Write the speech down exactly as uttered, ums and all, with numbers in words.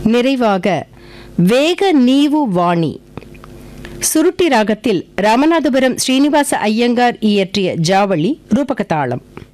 நிறைவாக வேக நீவு வாணி சுருட்டி ராகத்தில் ராமநாதபுரம் ஸ்ரீனிவாச ஐயங்கார் இயற்றிய ஜாவளி ரூபகதாளம்.